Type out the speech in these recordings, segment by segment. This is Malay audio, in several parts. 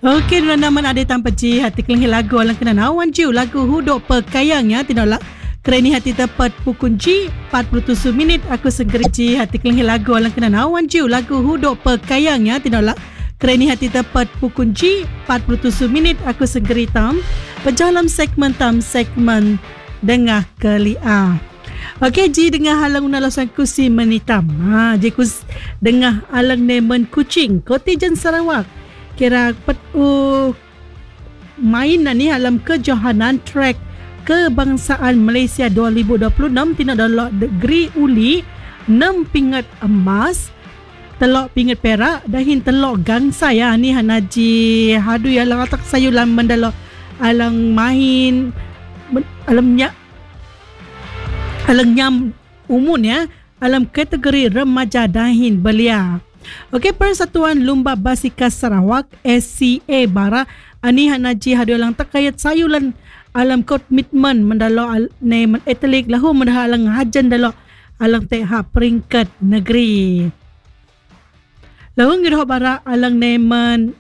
Okey, naman ada tanpa ji hati kelenghi lagu alang kena nawan jiu lagu huduk pekayangnya tinolak kereni hati tepat pukul ji 47 minit aku segeri ji hati kelenghi lagu alang kena nawan jiu lagu huduk pekayangnya tinolak kereni hati tepat pukul ji 47 minit aku segeri tam berjalan segmen dengah kelia. Okey, ji dengar halang unalasan kusi menitam. Ji kus dengar alang nemen kucing Kotijen Sarawak. Kira main ni dalam kejohanan track kebangsaan Malaysia 2026 tina dolok degree uli 6 pingat emas, telok pingat perak dahin telok gangsa ya ni hanaji hadu ya lang atak sayulan mendalo alang main alang nyam umun ya alam kategori remaja dahin belia. Okey, Persatuan Lumba Basikal Sarawak SCA Bara ani hanaji hadu lang takayat sayulan alam komitmen mendalo nemen atlet lahu mendah alang hajan dalo alang teha peringkat negeri. Lahu ngiroh bara alang nemen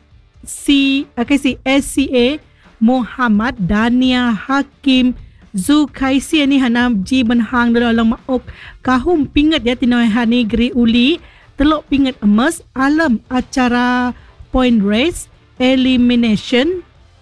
SCA Muhammad Dania Hakim Zukaisi ani hanam ji benhang dalo alang maok kahum pingat ya tinoy hani negeri uli telok pingat emas alam acara point race elimination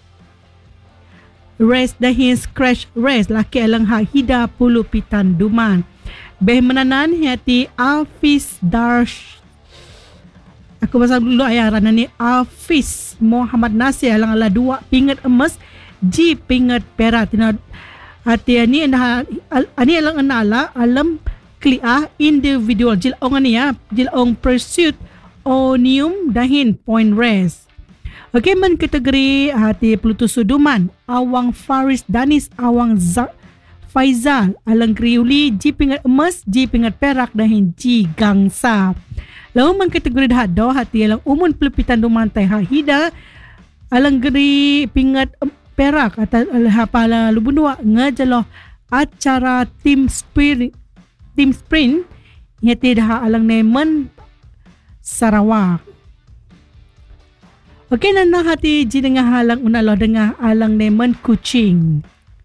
race dahin scratch race laki alang hida pulu pitan duman beh menanan hati Afis Darsh aku pasal dulu ayaran ni Afis Muhammad Nasir alang ala 2 pingat emas ji pingat perak tina hati ani alang anala alam Kliah individual jilong ni ya jilong pursuit onium dahin point race. Okey, men kategori hati Plutus Suduman Awang Faris Danis Awang Faizal alang kriuli ji pingat emas ji pingat perak dahin ji gangsa. Lalu men kategori dahado hati alang umun pelupitan duman tai hida alang geri pingat perak atau hapala lubunua ngajaloh acara team sprint yaitu dah alang nemen Sarawak. Okey, nana hati ji dengan halang unaloh dengan alang nemen kucing.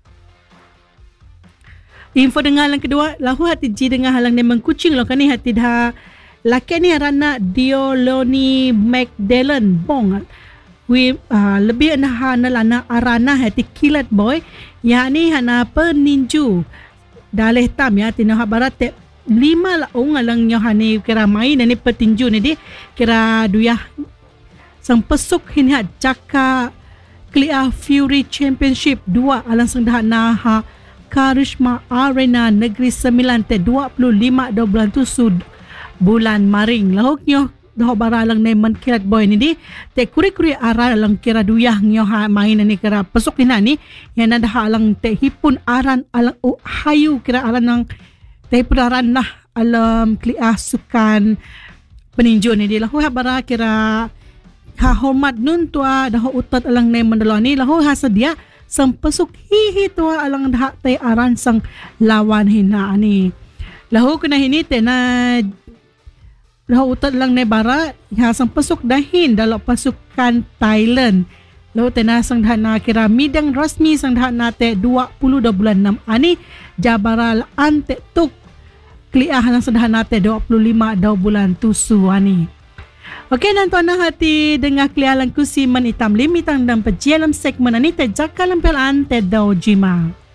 Info dengan alang kedua lahu hati ji dengan halang nemen kucing loh kan ni hati dah laki ni arana Dioloni Magdalen Bong. Lebih hana lana arana hati kilat boy yakni hana peninju daleh tam ya tina habarat 5 laung alang nyohani kira main ni petinju ni di kira duyah sang pesuk hinha Jaka Kliah Fury Championship 2 alang sang dah naha Karishma Arena Negeri Sembilan 25 bulan tusud bulan maring lahok nyoh dah bara alang nemen kirat boy ni di te kuri-kuri aran alang kira duyah nyoha main ni kira pesuk ni yang ada alang te hipun aran alang hayu kira aran nang te hipun aran lah alam Kliah sukan peninju ni di lahu bara kira ha hormat nun tua dah utat alang nemen dalo ni lahu ha sedia sang pesuk hihi tua alang dah te aran sang lawan hina ni lahu kena hini te na dah utat lang nebara hasang pasuk dahin dalam pasukan Thailand. Lalu tenasang dah na kira midang rasmi sang dah na te 20 bulan 6 ani jabaral ante tuk Kliah lang sang dah na te 25 bulan tusu ani. Okey, nanti na hati dengar Kliah lang kusi manitam limitang dan pejialam segmen ani te jakalam pelan te dau jima.